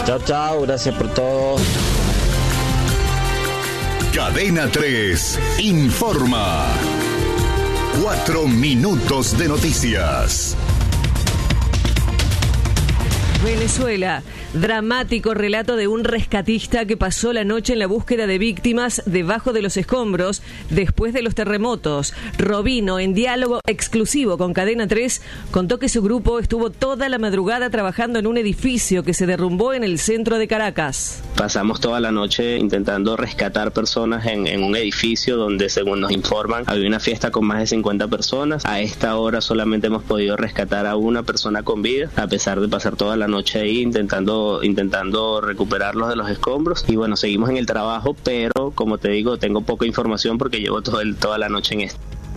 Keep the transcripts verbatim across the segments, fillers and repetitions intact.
Chao, chao, gracias por todo. Cadena tres informa. Cuatro minutos de noticias. Venezuela. Dramático relato de un rescatista que pasó la noche en la búsqueda de víctimas debajo de los escombros después de los terremotos. Robino, en diálogo exclusivo con Cadena tres, contó que su grupo estuvo toda la madrugada trabajando en un edificio que se derrumbó en el centro de Caracas. Pasamos toda la noche intentando rescatar personas en, en un edificio donde, según nos informan, había una fiesta con más de cincuenta personas. A esta hora solamente hemos podido rescatar a una persona con vida, a pesar de pasar toda la noche ahí intentando intentando recuperarlos de los escombros. Y bueno, seguimos en el trabajo, pero como te digo, tengo poca información porque llevo todo el, toda la noche en esto.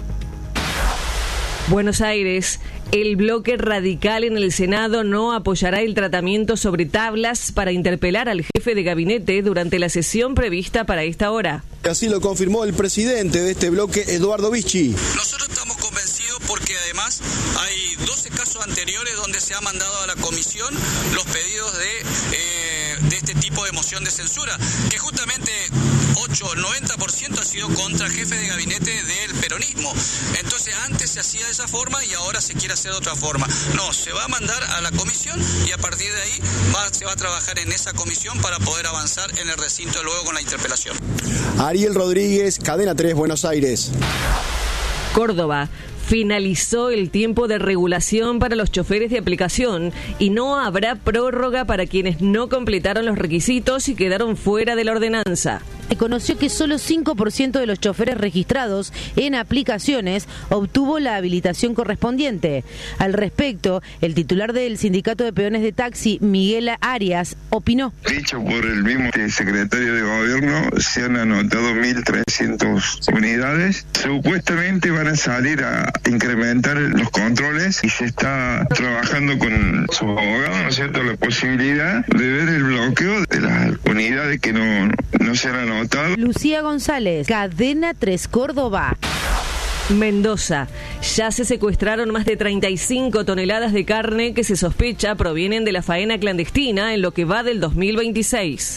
Buenos Aires. El bloque radical en el Senado no apoyará el tratamiento sobre tablas para interpelar al jefe de gabinete durante la sesión prevista para esta hora. Así lo confirmó el presidente de este bloque, Eduardo Vichy. Nosotros estamos convencidos porque además hay doce casos anteriores donde se ha mandado a la comisión los pedidos de, eh, de este tipo de moción de censura, que justamente ocho, noventa por ciento ha sido contra el jefe de gabinete del peronismo. Entonces antes se hacía de esa forma y ahora se quiere hacer de otra forma. No, se va a mandar a la comisión y a partir de ahí va, se va a trabajar en esa comisión para poder avanzar en el recinto luego con la interpelación. Ariel Rodríguez, Cadena tres, Buenos Aires. Córdoba. Finalizó el tiempo de regulación para los choferes de aplicación y no habrá prórroga para quienes no completaron los requisitos y quedaron fuera de la ordenanza. Se conoció que solo cinco por ciento de los choferes registrados en aplicaciones obtuvo la habilitación correspondiente. Al respecto, el titular del Sindicato de Peones de Taxi, Miguel Arias, opinó. Dicho por el mismo secretario de Gobierno, se han anotado mil trescientas unidades. Supuestamente van a salir a incrementar los controles y se está trabajando con sus abogados, ¿no es cierto?, la posibilidad de ver el bloqueo de las unidades que no, no se han anotado. Lucía González, Cadena tres Córdoba. Mendoza. Ya se secuestraron más de treinta y cinco toneladas de carne que se sospecha provienen de la faena clandestina en lo que va del dos mil veintiséis.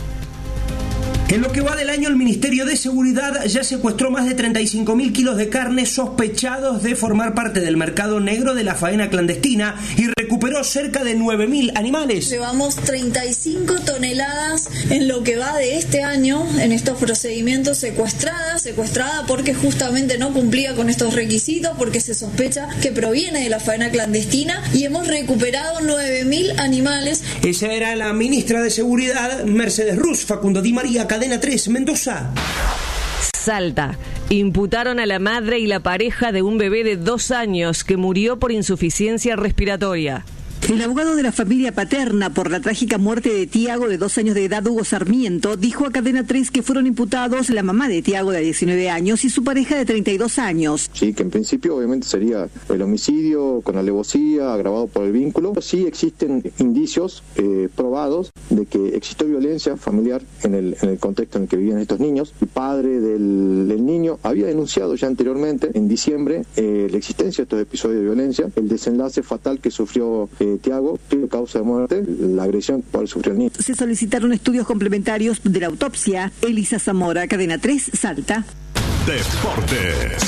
En lo que va del año, el Ministerio de Seguridad ya secuestró más de treinta y cinco mil kilos de carne sospechados de formar parte del mercado negro de la faena clandestina y recuperó cerca de nueve mil animales. Llevamos treinta y cinco toneladas en lo que va de este año en estos procedimientos secuestradas, secuestrada porque justamente no cumplía con estos requisitos, porque se sospecha que proviene de la faena clandestina, y hemos recuperado nueve mil animales. Esa era la ministra de Seguridad, Mercedes Ruz. Facundo Di María, Cadena tres, Mendoza. Salta. Imputaron a la madre y la pareja de un bebé de dos años que murió por insuficiencia respiratoria. El abogado de la familia paterna por la trágica muerte de Tiago, de dos años de edad, Hugo Sarmiento, dijo a Cadena tres que fueron imputados la mamá de Tiago, de diecinueve años, y su pareja de treinta y dos años. Sí, que en principio obviamente sería el homicidio con alevosía, agravado por el vínculo. Sí existen indicios eh, probados de que existió violencia familiar en el, en el contexto en el que vivían estos niños. El padre del, del niño había denunciado ya anteriormente, en diciembre, eh, la existencia de estos episodios de violencia, el desenlace fatal que sufrió eh, Tiago, causa de muerte, la agresión por sufrir el niño. Se solicitaron estudios complementarios de la autopsia. Elisa Zamora, Cadena tres, Salta. Deportes.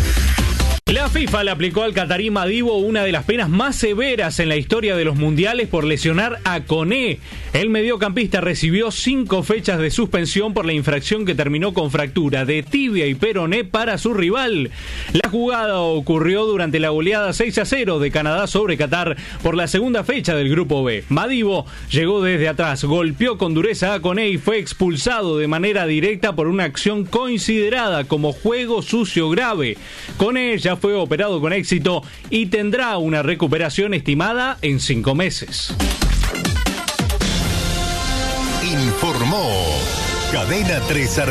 La FIFA le aplicó al catarí Madibo una de las penas más severas en la historia de los mundiales por lesionar a Koné. El mediocampista recibió cinco fechas de suspensión por la infracción que terminó con fractura de tibia y peroné para su rival. La jugada ocurrió durante la goleada seis a cero de Canadá sobre Qatar por la segunda fecha del Grupo B. Madibo llegó desde atrás, golpeó con dureza a Koné y fue expulsado de manera directa por una acción considerada como juego sucio grave. Koné ya fue operado con éxito y tendrá una recuperación estimada en cinco meses. Informó Cadena tres.